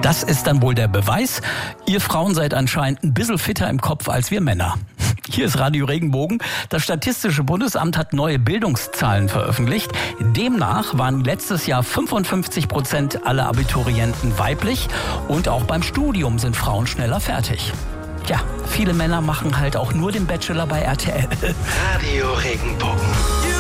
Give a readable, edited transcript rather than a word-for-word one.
Das ist dann wohl der Beweis. Ihr Frauen seid anscheinend ein bisschen fitter im Kopf als wir Männer. Hier ist Radio Regenbogen. Das Statistische Bundesamt hat neue Bildungszahlen veröffentlicht. Demnach waren letztes Jahr 55% aller Abiturienten weiblich und auch beim Studium sind Frauen schneller fertig. Ja, viele Männer machen halt auch nur den Bachelor bei RTL. Radio Regenbogen.